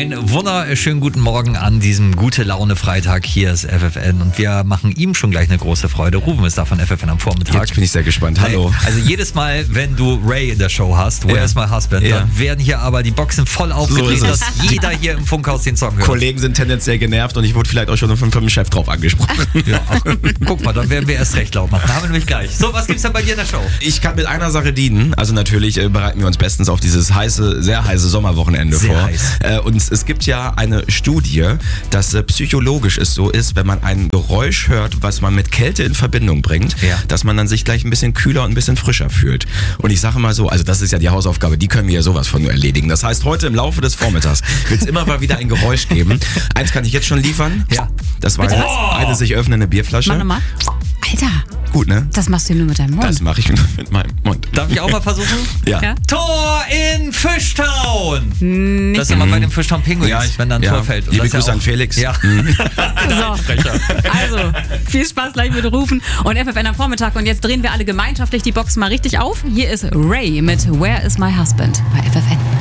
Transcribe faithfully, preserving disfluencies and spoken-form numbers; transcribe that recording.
Einen wunderschönen guten Morgen an diesem Gute-Laune-Freitag. Hier ist F F N und wir machen ihm schon gleich eine große Freude. Rufen ist da von F F N am Vormittag. Jetzt bin ich sehr gespannt. Hallo. Also jedes Mal, wenn du Ray in der Show hast, Where Ja. is my husband, Ja. dann werden hier aber die Boxen voll aufgedreht, So ist dass es. jeder hier im Funkhaus den Song hört. Kollegen sind tendenziell genervt und ich wurde vielleicht auch schon vom, vom Chef drauf angesprochen. Ja, ach, guck mal, dann werden wir erst recht laut machen. Da haben wir nämlich gleich. So, was gibt's denn bei dir in der Show? Ich kann mit einer Sache dienen. Also natürlich äh, bereiten wir uns bestens auf dieses heiße, sehr heiße Sommerwochenende Sehr vor. heiß. Äh, und es gibt ja eine Studie, dass äh, psychologisch es so ist, wenn man ein Geräusch hört, was man mit Kälte in Verbindung bringt, Ja. dass man dann sich gleich ein bisschen kühler und ein bisschen frischer fühlt. Und ich sage mal so, also das ist ja die Hausaufgabe, die können wir ja sowas von nur erledigen. Das heißt, heute im Laufe des Vormittags wird es immer mal wieder ein Geräusch geben. Eins kann ich jetzt schon liefern. Ja. Das war Bitte eine, was? eine sich öffnende Bierflasche. Mach nochmal. Alter, Gut, ne? das machst du nur mit deinem Mund. Das mache ich mit meinem Mund. Darf ich auch mal versuchen? Ja. Ja? Tor in Fischtown! Das ist immer bei dem Fischtown Pinguins, Ja, ich- wenn da ein ja. Tor fällt. Und Liebe das ist Grüße ja an auch- Felix. Ja. So. Also, viel Spaß gleich mit Rufen und F F N am Vormittag. Und jetzt drehen wir alle gemeinschaftlich die Boxen mal richtig auf. Hier ist Ray mit Where is my husband bei F F N.